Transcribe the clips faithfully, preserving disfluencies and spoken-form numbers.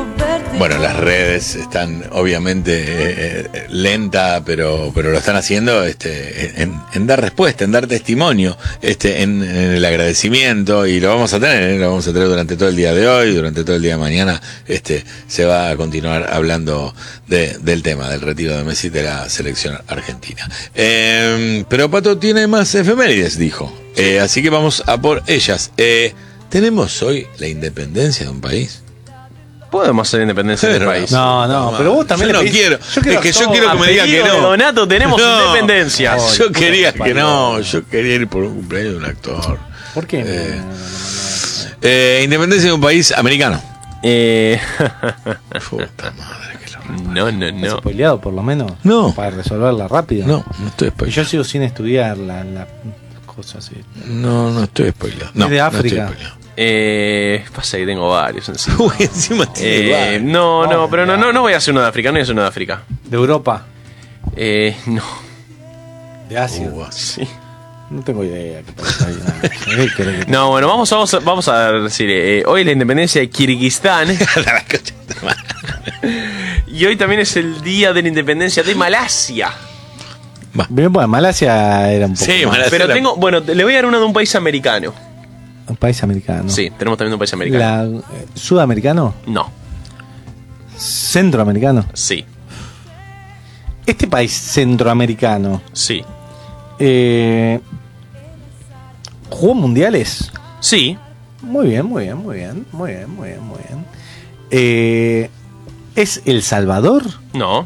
Bueno, las redes están obviamente eh, eh, lenta, pero pero lo están haciendo este en, en dar respuesta, en dar testimonio, este en, en el agradecimiento, y lo vamos a tener, ¿eh? Lo vamos a tener durante todo el día de hoy, durante todo el día de mañana. Este se va a continuar hablando de, del tema del retiro de Messi de la selección argentina. Eh, pero Pato tiene más efemérides, dijo. Eh, así que vamos a por ellas. Eh, ¿Tenemos hoy la independencia de un país? Podemos hacer independencia del país. No, no, no, pero vos también yo le no pedís, quiero. Yo quiero es que yo todo. quiero que me diga que no. Donato, tenemos no, independencia. Oh, yo quería que no. Yo quería ir por un cumpleaños de un actor. ¿Por qué? Eh, eh, independencia de un país americano. Eh... Puta madre que lo No, no, ¿Has no. spoileado por lo menos? No. Para resolverla rápido. No, no estoy spoileado. Yo sigo sin estudiar la, la cosa así. No, no estoy spoileado. No, Es de no África. estoy spoileado. Eh, pasa que tengo varios encima. Uy, encima tiene Eh, varios. no, no, Oh, pero no, ya. no, no voy a hacer uno de África, no voy a hacer uno de África. ¿De Europa? Eh, no. ¿De Asia? Uh, Sí. No tengo idea. ¿Qué pasa ahí? ¿Qué querés que- No, bueno, vamos, vamos, a, vamos a decir, eh, hoy es la independencia de Kirguistán la concha de tu madre. y hoy también es el día de la independencia de Malasia. Bien, bueno, Malasia era un poco Sí, más. Malasia. Pero la- tengo, bueno, le voy a dar uno de un país americano. Un país americano. Sí, tenemos también un país americano. La, eh, ¿Sudamericano? No, ¿Centroamericano? sí, Este país centroamericano sí, eh, ¿jugó mundiales? sí, Muy bien, muy bien, muy bien, muy bien, muy bien, muy bien. Eh, ¿Es El Salvador? no.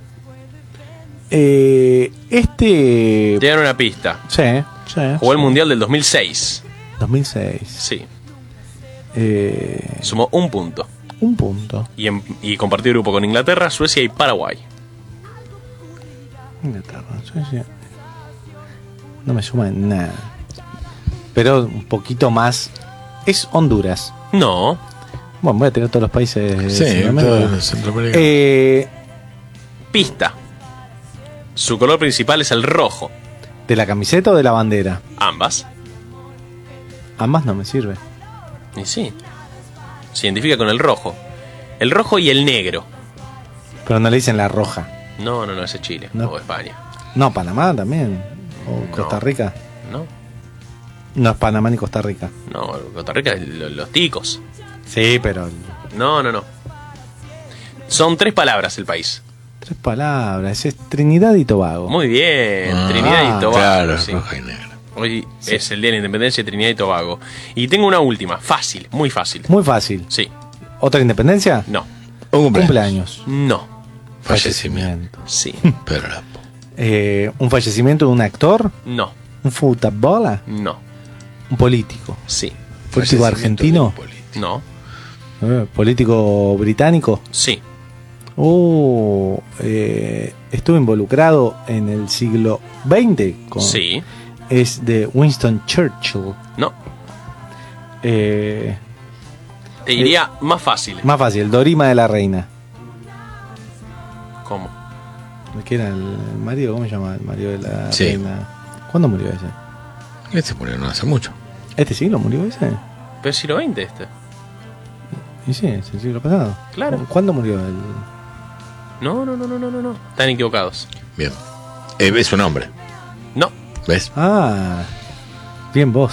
Eh, este... Te dan una pista. Sí, sí. Jugó el sí. Mundial del dos mil seis. dos mil seis. Sí, Eh, sumó un punto. un punto. Y, en- y compartió grupo con Inglaterra, Suecia y Paraguay. Inglaterra, Suecia. No me suma en nada. Pero un poquito más. Es Honduras. No, Bueno, voy a tener todos los países de Sí, Centroamérica. todo en Centroamérica. Eh, pista. Su color principal es el rojo. ¿De la camiseta o de la bandera? Ambas. Ambas no me sirve. Y sí. Se identifica con el rojo. El rojo y el negro. Pero no le dicen la roja. No, no, no, ese es Chile. No. O España. No, Panamá también. O No. Costa Rica. No, No es Panamá ni Costa Rica. no, Costa Rica es lo- los ticos. Sí, pero No, no, no. Son tres palabras el país. tres palabras. Es Trinidad y Tobago. Muy bien, Ah, Trinidad y Tobago. Claro, sí. roja y negra. Hoy es el día de la independencia de Trinidad y Tobago. Y tengo una última, fácil, muy fácil. Muy fácil. Sí, ¿Otra independencia? no, Un cumpleaños. Cumpleaños. no, Fallecimiento. sí, Pero la- Eh, ¿Un fallecimiento de un actor? no, ¿Un futbolista? no, ¿Un político? sí, ¿Político fallecimiento argentino? de un político. no, Eh, ¿Político británico? sí, Oh, eh, estuvo involucrado en el siglo veinte. Con, sí, Es de Winston Churchill. no. Eh, Te diría más fácil. más fácil, Dorima de la Reina. ¿Cómo? ¿Qué era el marido? ¿Cómo se llama el marido de la Sí. reina? ¿Cuándo murió ese? Este murió no hace mucho. ¿Este siglo murió ese? Pero es siglo veinte este. Y sí, es el siglo pasado. Claro. ¿Cuándo murió el...? No, no, no, no, no, no, no. Están equivocados. Bien. Eh, es un hombre. No. ¿Ves? Ah, bien vos.